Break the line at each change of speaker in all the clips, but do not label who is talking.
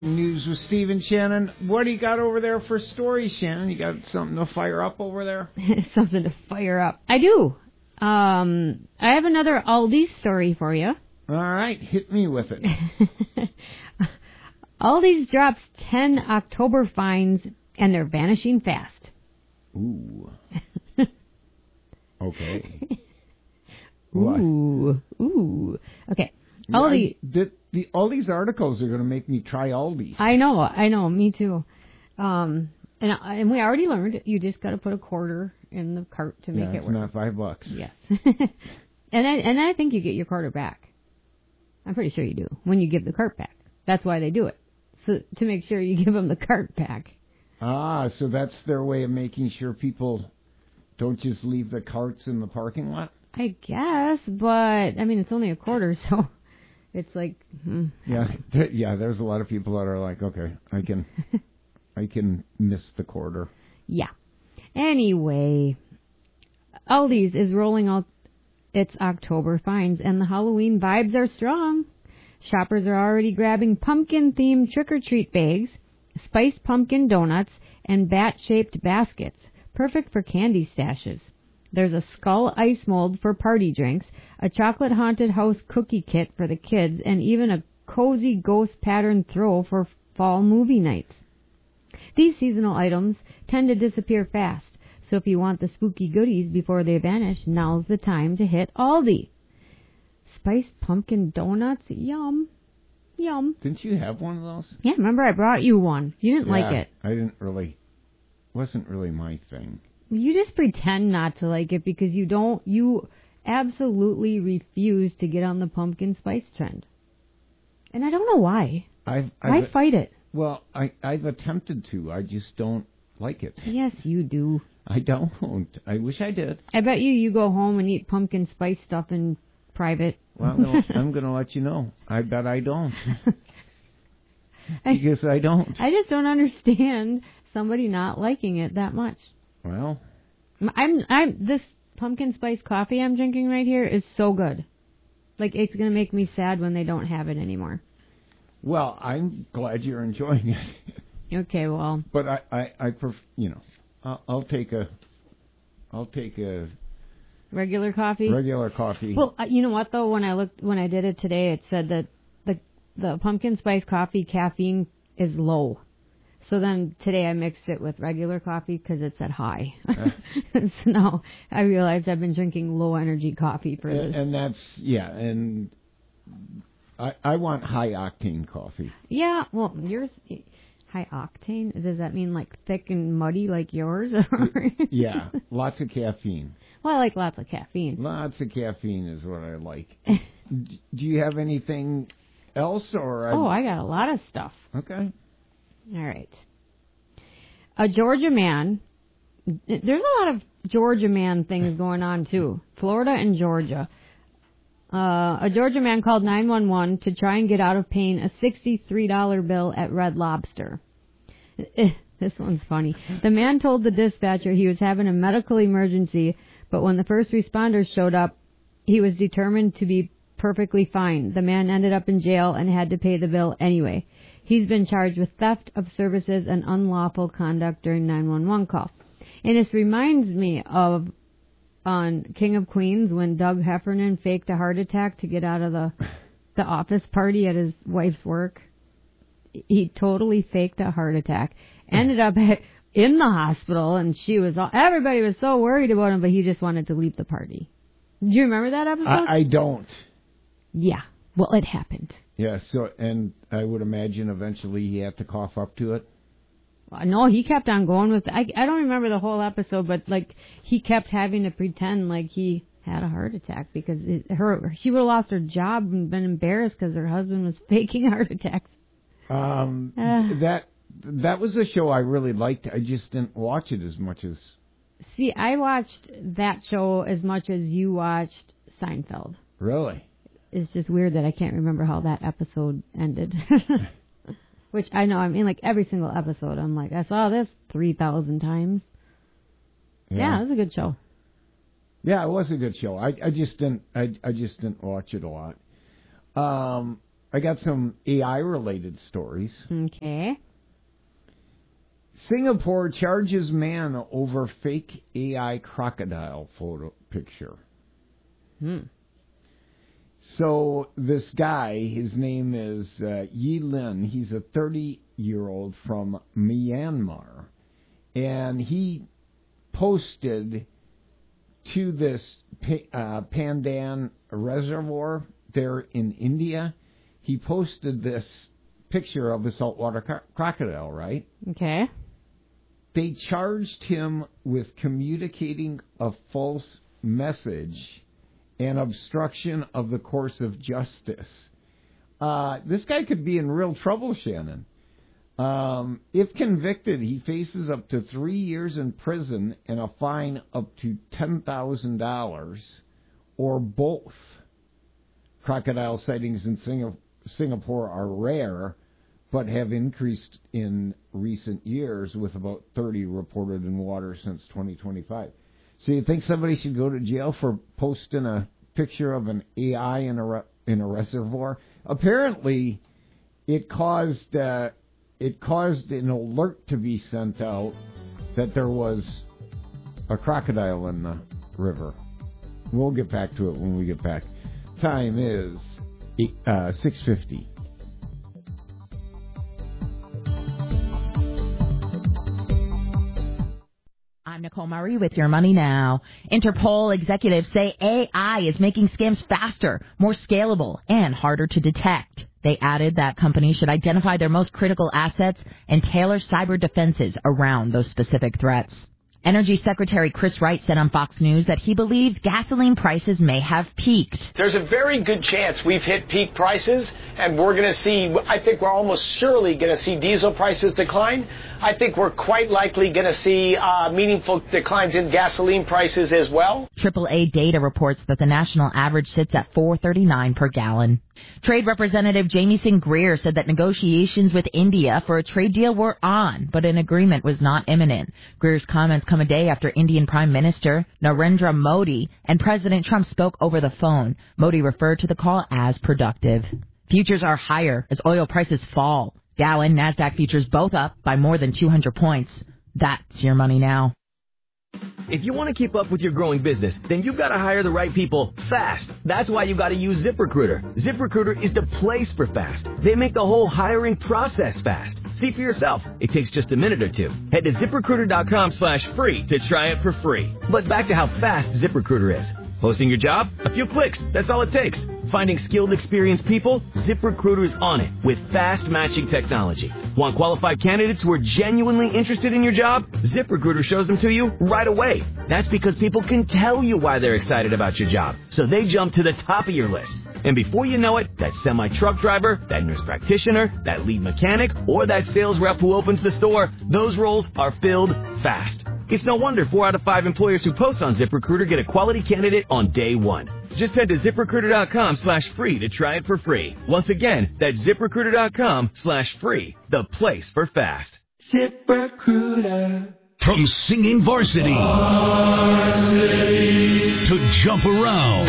News with Steve and Shannon. What do you got over there for stories, Shannon? You got something to fire up over there?
Something to fire up. I do. I have another Aldi story for you.
All right, hit me with it.
Aldi's drops 10 October fines, and they're vanishing fast.
Ooh. Okay.
Ooh. Okay. Aldi.
All these articles are going to make me try Aldi's.
I know. Me too. And we already learned you just got to put a quarter in the cart to make it work.
It's not $5.
Yes. and I think you get your quarter back. I'm pretty sure you do when you give the cart back. That's why they do it. So to make sure you give them the cart back.
So that's their way of making sure people don't just leave the carts in the parking lot?
I guess, but I mean it's only a quarter, so it's like
yeah, there's a lot of people that are like, okay, I can miss the quarter.
Yeah. Anyway, Aldi's is rolling out its October finds, and the Halloween vibes are strong. Shoppers are already grabbing pumpkin-themed trick-or-treat bags, spiced pumpkin donuts, and bat-shaped baskets, perfect for candy stashes. There's a skull ice mold for party drinks, a chocolate haunted house cookie kit for the kids, and even a cozy ghost pattern throw for fall movie nights. These seasonal items tend to disappear fast, so if you want the spooky goodies before they vanish, now's the time to hit Aldi. Spiced pumpkin donuts, yum.
Didn't you have one of those?
Yeah, remember I brought you one. You didn't like it.
Wasn't really my thing.
You just pretend not to like it because you absolutely refuse to get on the pumpkin spice trend. And I don't know why. Why fight it?
Well, I've attempted to. I just don't like it.
Yes, you do.
I don't. I wish I did.
I bet you go home and eat pumpkin spice stuff in private.
Well, no, I'm going to let you know. I bet I don't. Because I don't.
I just don't understand somebody not liking it that much.
Well,
this pumpkin spice coffee I'm drinking right here is so good. Like, it's going to make me sad when they don't have it anymore.
Well, I'm glad you're enjoying it.
Okay, well.
But I'll take a
regular coffee.
Regular coffee.
Well, you know what though? When I did it today, it said that the pumpkin spice coffee caffeine is low. So then today I mixed it with regular coffee because it said high. So now I realized I've been drinking low energy coffee for this.
And and I want high octane coffee.
Yeah, well, yours high octane. Does that mean like thick and muddy like yours?
Yeah, lots of caffeine.
Well, I like lots of caffeine.
Lots of caffeine is what I like. Do you have anything else or?
I got a lot of stuff.
Okay.
All right. A Georgia man. There's a lot of Georgia man things going on too. Florida and Georgia. A Georgia man called 911 to try and get out of paying a $63 bill at Red Lobster. This one's funny. The man told the dispatcher he was having a medical emergency, but when the first responders showed up, he was determined to be perfectly fine. The man ended up in jail and had to pay the bill anyway. He's been charged with theft of services and unlawful conduct during 911 call. And this reminds me of on King of Queens when Doug Heffernan faked a heart attack to get out of the office party at his wife's work. He totally faked a heart attack. Ended up in the hospital, and everybody was so worried about him, but he just wanted to leave the party. Do you remember that episode?
I don't.
Yeah. Well, it happened.
Yeah, and I would imagine eventually he had to cough up to it.
Well, no, he kept on going with I don't remember the whole episode, but like he kept having to pretend like he had a heart attack because she would have lost her job and been embarrassed because her husband was faking heart attacks.
That was a show I really liked. I just didn't watch it as much as...
See, I watched that show as much as you watched Seinfeld.
Really?
It's just weird that I can't remember how that episode ended. Which I know, I mean, like every single episode, I'm like, I saw this 3,000 times. Yeah, it was a good show. Yeah,
it was a good show. I just didn't watch it a lot. I got some AI-related stories.
Okay.
Singapore charges man over fake AI crocodile photo picture. So this guy, his name is Yi Lin. He's a 30-year-old from Myanmar. And he posted to this Pandan Reservoir there in India. He posted this picture of the saltwater crocodile, right?
Okay.
They charged him with communicating a false message and obstruction of the course of justice. This guy could be in real trouble, Shannon. If convicted, he faces up to 3 years in prison and a fine up to $10,000 or both. Crocodile sightings in Singapore are rare, but have increased in recent years, with about 30 reported in water since 2025. So you think somebody should go to jail for posting a picture of an AI in a reservoir? Apparently, it caused an alert to be sent out that there was a crocodile in the river. We'll get back to it when we get back. Time is 6:50.
I'm Nicole Murray with Your Money Now. Interpol executives say AI is making scams faster, more scalable, and harder to detect. They added that companies should identify their most critical assets and tailor cyber defenses around those specific threats. Energy Secretary Chris Wright said on Fox News that he believes gasoline prices may have peaked.
There's a very good chance we've hit peak prices, and we're going to see, I think we're almost surely going to see diesel prices decline. I think we're quite likely going to see meaningful declines in gasoline prices as well.
AAA data reports that the national average sits at $4.39 per gallon. Trade Representative Jamieson Greer said that negotiations with India for a trade deal were on, but an agreement was not imminent. Greer's comments come a day after Indian Prime Minister Narendra Modi and President Trump spoke over the phone. Modi referred to the call as productive. Futures are higher as oil prices fall. Dow and NASDAQ futures both up by more than 200 points. That's Your Money Now.
If you want to keep up with your growing business, then you've got to hire the right people fast. That's why you've got to use ZipRecruiter. ZipRecruiter is the place for fast. They make the whole hiring process fast. See for yourself. It takes just a minute or two. Head to ZipRecruiter.com/free to try it for free. But back to how fast ZipRecruiter is. Posting your job? A few clicks. That's all it takes. Finding skilled, experienced people? ZipRecruiter is on it with fast matching technology. Want qualified candidates who are genuinely interested in your job? ZipRecruiter shows them to you right away. That's because people can tell you why they're excited about your job, so they jump to the top of your list. And before you know it, that semi-truck driver, that nurse practitioner, that lead mechanic, or that sales rep who opens the store, those roles are filled fast. It's no wonder 4 out of 5 employers who post on ZipRecruiter get a quality candidate on day one. Just head to ZipRecruiter.com/free to try it for free. Once again, that's ZipRecruiter.com/free, the place for fast. ZipRecruiter.
From singing varsity to jump around.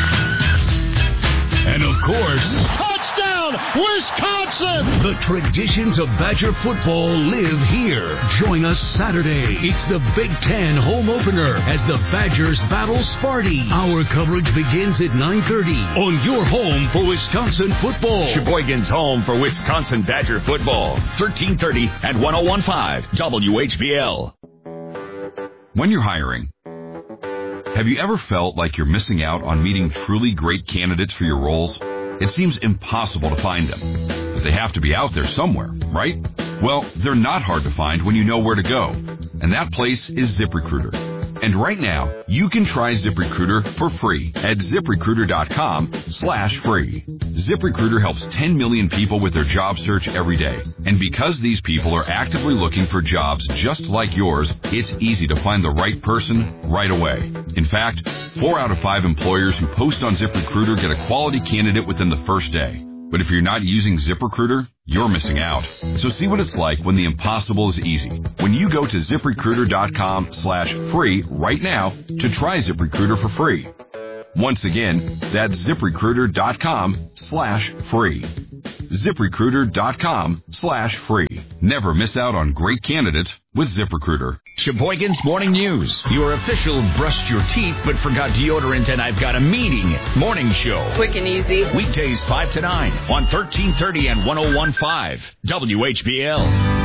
And of course,
touchdown, Wisconsin!
The traditions of Badger football live here. Join us Saturday. It's the Big Ten home opener as the Badgers battle Sparty. Our coverage begins at 9:30 on your home for Wisconsin football.
Sheboygan's home for Wisconsin Badger football. 1330 at 1015 WHBL. When you're hiring, have you ever felt like you're missing out on meeting truly great candidates for your roles? It seems impossible to find them, but they have to be out there somewhere, right? Well, they're not hard to find when you know where to go, and that place is ZipRecruiter. And right now, you can try ZipRecruiter for free at ZipRecruiter.com/free. ZipRecruiter helps 10 million people with their job search every day. And because these people are actively looking for jobs just like yours, it's easy to find the right person right away. In fact, 4 out of 5 employers who post on ZipRecruiter get a quality candidate within the first day. But if you're not using ZipRecruiter, you're missing out. So see what it's like when the impossible is easy. When you go to ZipRecruiter.com/free right now to try ZipRecruiter for free. Once again, that's ZipRecruiter.com/free. ZipRecruiter.com/free. Never miss out on great candidates with ZipRecruiter.
Sheboygan's Morning News. Your official brushed your teeth but forgot deodorant and I've got a meeting morning show.
Quick and easy.
Weekdays 5 to 9 on 1330 and 101.5 WHBL.